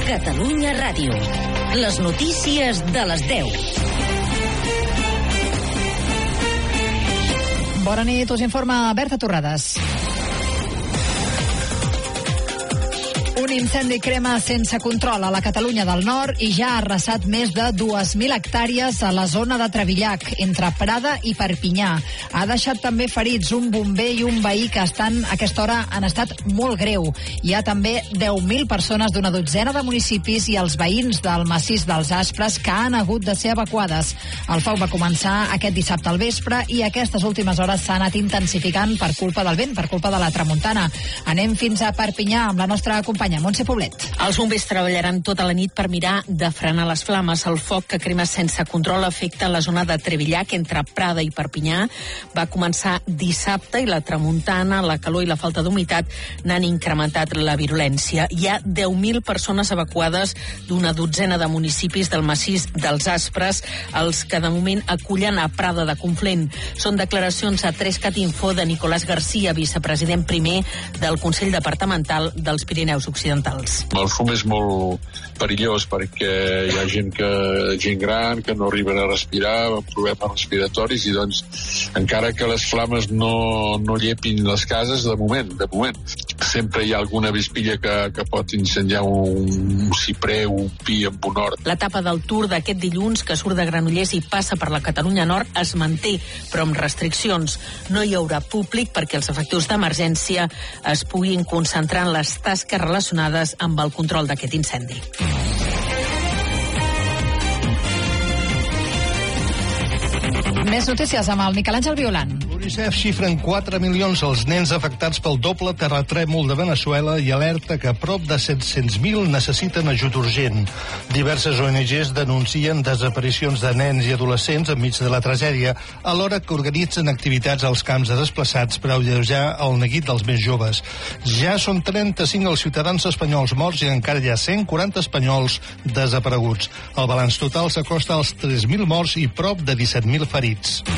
Catalunya Ràdio. Les notícies de les 10. Bona nit, us informa Berta Torrades. Un incendi crema sense control a la Catalunya del Nord i ja ha arrasat més de 2.000 hectàrees a la zona de Trevillac, entre Prada i Perpinyà. Ha deixat també ferits un bomber i un veí que a aquesta hora han estat molt greu. Hi ha també 10.000 persones d'una dotzena de municipis i els veïns del massís dels Aspres que han hagut de ser evacuades. El foc va començar aquest dissabte al vespre i aquestes últimes hores s'ha anat intensificant per culpa del vent, per culpa de la tramuntana. Anem fins a Perpinyà amb la nostra companya Montse Poblet. Els bombers treballaran tota la nit per mirar de frenar les flames. El foc que crema sense control afecta la zona de Trevillac entre Prada i Perpinyà. Va començar dissabte i la tramuntana, la calor i la falta d'humitat n'han incrementat la virulència. Hi ha 10.000 persones evacuades d'una dotzena de municipis del massís dels Aspres, els que de moment acullen a Prada de Conflent. Són declaracions a 3CAT-Info de Nicolás García, vicepresident primer del Consell Departamental dels Pirineus Occidentals. El fum és molt perillós perquè hi ha gent gran que no arriben a respirar, amb problemes respiratoris, i doncs encara que les flames no llepin les cases, de moment sempre hi ha alguna vispilla que pot incendiar un ciprer, un pi amb un hort. L'etapa del Tour d'aquest dilluns, que surt de Granollers i passa per la Catalunya Nord, es manté, però amb restriccions. No hi haurà públic perquè els efectius d'emergència es puguin concentrar en les tasques relacionades amb el control d'aquest incendi. Més notícies amb el Miquel Àngel Violant. L'UNICEF xifra en 4 milions els nens afectats pel doble terratrèmol de Veneçuela i alerta que prop de 700.000 necessiten ajut urgent. Diverses ONGs denuncien desaparicions de nens i adolescents enmig de la tragèdia, alhora que organitzen activitats als camps de desplaçats per alleujar el neguit dels més joves. Ja són 35 els ciutadans espanyols morts i encara hi ha 140 espanyols desapareguts. El balanç total s'acosta als 3.000 morts i prop de 17.000 ferits.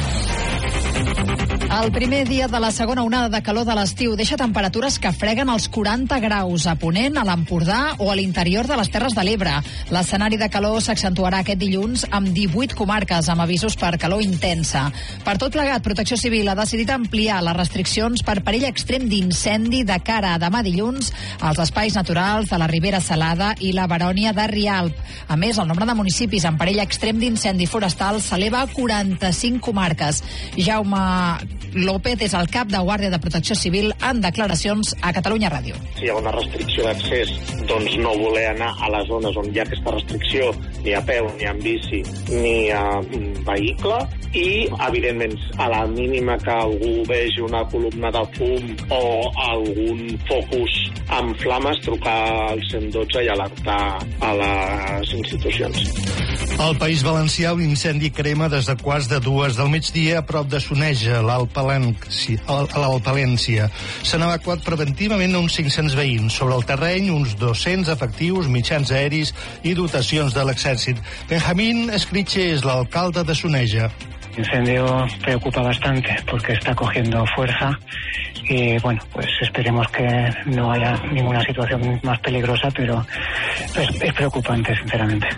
El primer dia de la segona onada de calor de l'estiu deixa temperatures que freguen els 40 graus a Ponent, a l'Empordà o a l'interior de les Terres de l'Ebre. L'escenari de calor s'accentuarà aquest dilluns amb 18 comarques amb avisos per calor intensa. Per tot plegat, Protecció Civil ha decidit ampliar les restriccions per perill extrem d'incendi de cara a demà dilluns als espais naturals de la Ribera Salada i la Barònia de Rialp. A més, el nombre de municipis en perill extrem d'incendi forestal s'eleva a 45 comarques. Jaume López és el cap de Guàrdia de Protecció Civil en declaracions a Catalunya Ràdio. Si hi ha una restricció d'accés, doncs no voler anar a les zones on hi ha aquesta restricció, ni a peu, ni en bici, ni a vehicle, i, evidentment, a la mínima que algú vegi una columna de fum o algun focus amb flames, trucar al 112 i alertar a les institucions. Al País Valencià, un incendi crema des de quarts de 2 del migdia a prop de Soneja, a l'Alt Palència. S'han evacuat preventivament uns 500 veïns. Sobre el terreny, uns 200 efectius, mitjans aeris i dotacions de l'exèrcit. Benjamín Escriche és l'alcalde de Soneja. El incendio preocupa bastante porque está cogiendo fuerza y bueno, pues esperemos que no haya ninguna situación más peligrosa, pero es preocupante, sinceramente.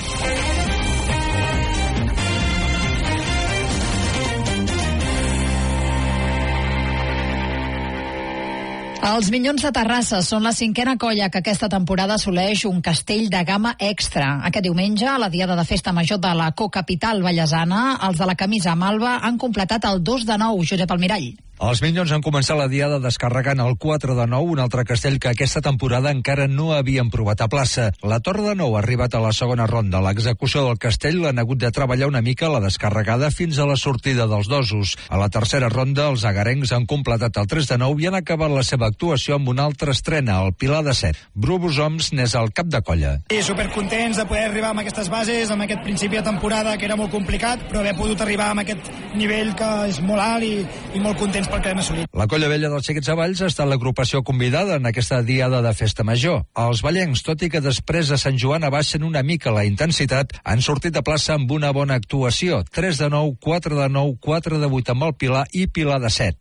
Els Minyons de Terrassa són la 5a colla que aquesta temporada assoleix un castell de gamma extra. Aquest diumenge, a la diada de festa major de la cocapital vallesana, els de la camisa malva han completat el 2 de 9, Josep Almirall. Els Minyons han començat la diada descarregant el 4 de 9, un altre castell que aquesta temporada encara no havien provat a plaça. La Torre de Nou ha arribat a la segona ronda. L'execució del castell l'han hagut de treballar una mica la descarregada fins a la sortida dels dosos. A la tercera ronda, els agarencs han completat el 3 de 9 i han acabat la seva actuació amb una altra estrena, el Pilar de 7. Bru Busoms n'és el cap de colla. Sí, supercontents de poder arribar amb aquestes bases, amb aquest principi de temporada que era molt complicat, però haver pogut arribar amb aquest nivell que és molt alt i molt contents pel que hem assolit. La Colla Vella dels Xiquets de Valls ha estat l'agrupació convidada en aquesta diada de festa major. Els ballencs, tot i que després de Sant Joan abaixen una mica la intensitat, han sortit de plaça amb una bona actuació. 3 de 9, 4 de 9, 4 de 8 amb el Pilar i Pilar de 7.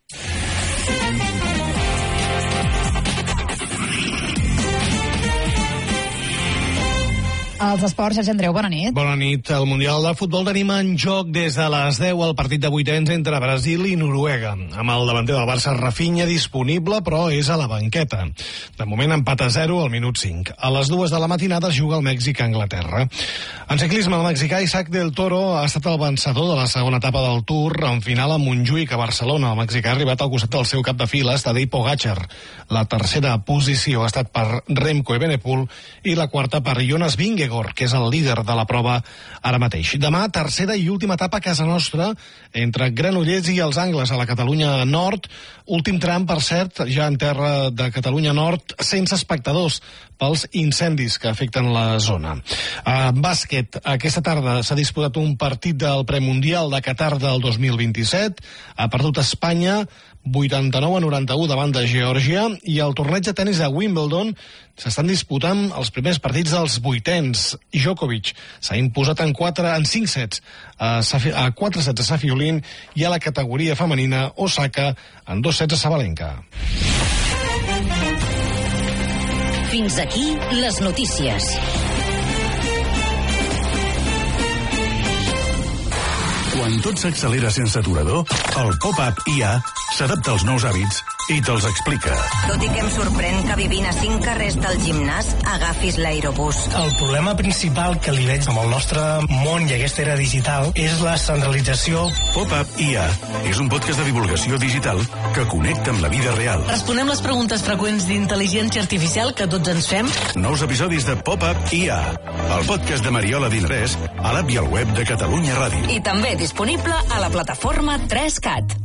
Els esports, Sergi Andreu, bona nit. Bona nit. El Mundial de Futbol tenim en joc des de les 10 el partit de vuitens entre Brasil i Noruega, amb el davanter del Barça Rafinha disponible, però és a la banqueta. De moment empat a 0 al minut 5. A les 2 de la matinada es juga el Mèxic a Anglaterra. En ciclisme, el mexicà Isaac del Toro ha estat el vencedor de la segona etapa del Tour, en final a Montjuïc, a Barcelona. El mexicà ha arribat al costat del seu cap de files, Tadej Pogačar. La tercera posició ha estat per Remco Evenepoel i la quarta per Jonas Vingegaard, que és el líder de la prova ara mateix. Demà, tercera i última etapa a casa nostra, entre Granollers i els Angles, a la Catalunya Nord. Últim tram, per cert, ja en terra de Catalunya Nord, sense espectadors pels incendis que afecten la zona. A bàsquet, aquesta tarda s'ha disputat un partit del premundial de Qatar del 2027. Ha perdut Espanya 89-91 davant de Geòrgia, i el torneig de tenis de Wimbledon s'estan disputant els primers partits dels vuitens. Djokovic s'ha imposat en 5 sets a 4 sets a Safiolin, i a la categoria femenina Osaka en 2 sets a Sabalenka. Fins aquí les notícies. Quan tot s'accelera sense aturador, el pop-up IA s'adapta als nous hàbits i te'ls explica. Tot i que em sorprèn que vivint a 5 carrers del gimnàs agafis l'aerobús. El problema principal que li veig amb el nostre món i aquesta era digital és la centralització. Pop-up IA és un podcast de divulgació digital que connecta amb la vida real. Responem les preguntes freqüents d'intel·ligència artificial que tots ens fem. Nous episodis de Pop-up IA, el podcast de Mariola Dinarès, a l'app i al web de Catalunya Ràdio. I també disponible a la plataforma 3CAT.